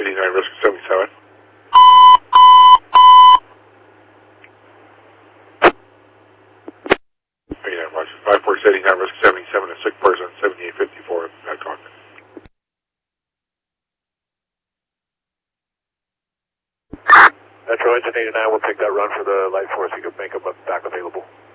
89, risk 77. Roger. 5 Force 89, risk 77, a sick person, 7854, Adcock. Metro Engine 89 will take that run for the light force. You can make them back available.